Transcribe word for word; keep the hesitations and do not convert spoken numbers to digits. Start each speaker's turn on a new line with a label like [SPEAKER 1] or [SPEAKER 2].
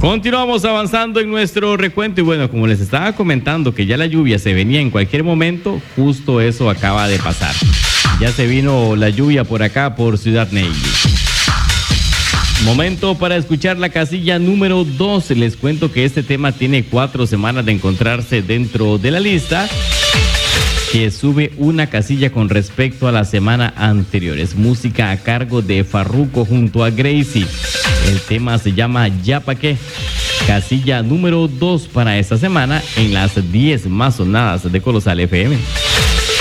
[SPEAKER 1] Continuamos avanzando en nuestro recuento y bueno, como les estaba comentando que ya la lluvia se venía en cualquier momento, justo eso acaba de pasar. Ya se vino la lluvia por acá, por Ciudad Neyli. Momento para escuchar la casilla número dos. Les cuento que este tema tiene cuatro semanas de encontrarse dentro de la lista, que sube una casilla con respecto a la semana anterior. Es música a cargo de Farruko junto a Gracie. El tema se llama Ya Pa' Qué. Casilla número dos para esta semana en las diez más sonadas de Colosal F M.